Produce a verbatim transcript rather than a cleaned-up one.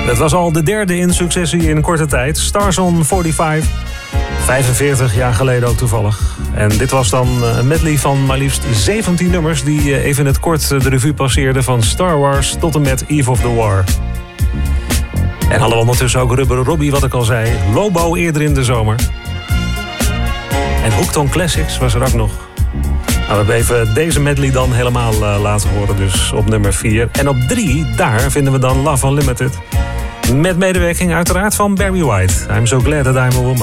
Het was al de derde in successie in korte tijd. Stars on vijfenveertig. vijfenveertig jaar geleden ook toevallig. En dit was dan een medley van maar liefst zeventien nummers... die even in het kort de revue passeerden van Star Wars tot en met Eve of the War. En hadden we ondertussen ook Rubber Robbie, wat ik al zei. Lobo eerder in de zomer. En Hooked on Classics was er ook nog. Nou, we hebben even deze medley dan helemaal uh, laten horen, dus op nummer vier. En op drie, daar vinden we dan Love Unlimited. Met medewerking uiteraard van Barry White. I'm so glad that I'm a woman.